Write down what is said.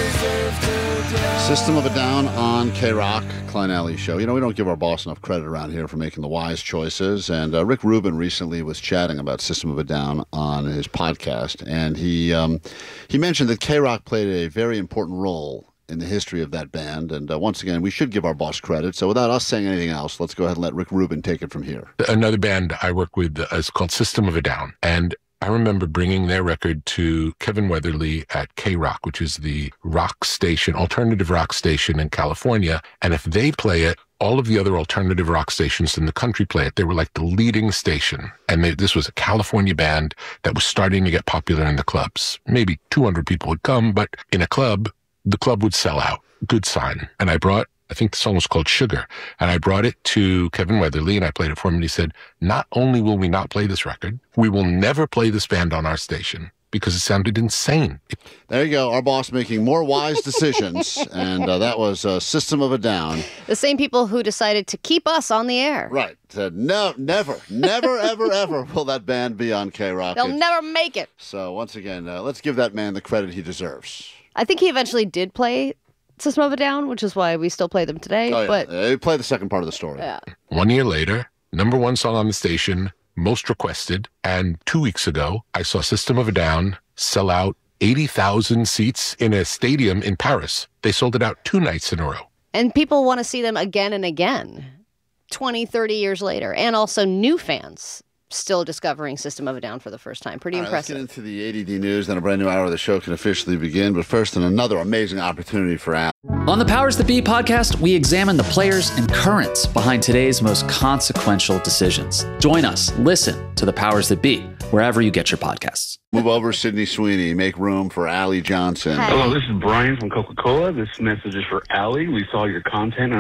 System of a Down on K-Rock, Klein Alley Show. You know, we don't give our boss enough credit around here for making the wise choices. And Rick Rubin recently was chatting about System of a Down on his podcast. And he mentioned that K-Rock played a very important role in the history of that band. And once again, we should give our boss credit. So without us saying anything else, let's go ahead and let Rick Rubin take it from here. Another band I work with is called System of a Down. And I remember bringing their record to Kevin Weatherly at K-Rock, which is the rock station, alternative rock station in California. And if they play it, all of the other alternative rock stations in the country play it. They were like the leading station. And this was a California band that was starting to get popular in the clubs. Maybe 200 people would come, but in a club, the club would sell out. Good sign. And I think the song was called Sugar. And I brought it to Kevin Weatherly and I played it for him. And he said, not only will we not play this record, we will never play this band on our station because it sounded insane. There you go. Our boss making more wise decisions. And that was System of a Down. The same people who decided to keep us on the air. Right. Said, no, never, ever, ever will that band be on K-Rock. They'll never make it. So once again, let's give that man the credit he deserves. I think he eventually did play System of a Down, which is why we still play them today. Oh, yeah. But we play the second part of the story. Yeah. 1 year later, #1 song on the station, most requested. And 2 weeks ago, I saw System of a Down sell out 80,000 seats in a stadium in Paris. They sold it out 2 nights in a row. And people want to see them again and again, 20, 30 years later. And also new fans still discovering System of a Down for the first time. Pretty impressive. Let's get into the ADD news, then a brand new hour of the show can officially begin. But first, another amazing opportunity for Al. On the Powers That Be podcast, we examine the players and currents behind today's most consequential decisions. Join us. Listen to the Powers That Be, wherever you get your podcasts. Move over, Sydney Sweeney. Make room for Allie Johnson. Hi. Hello, this is Brian from Coca-Cola. This message is for Allie. We saw your content on